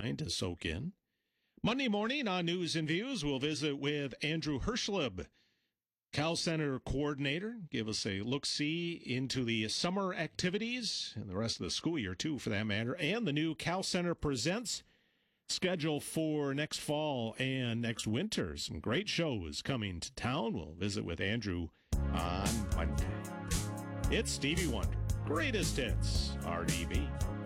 mind to soak in. Monday morning on News and Views, we'll visit with Andrew Hirschleb, Cal Center coordinator. Give us a look-see into the summer activities and the rest of the school year, too, for that matter, and the new Cal Center Presents schedule for next fall and next winter. Some great shows coming to town. We'll visit with Andrew on Monday. It's Stevie Wonder. Greatest hits, RDB.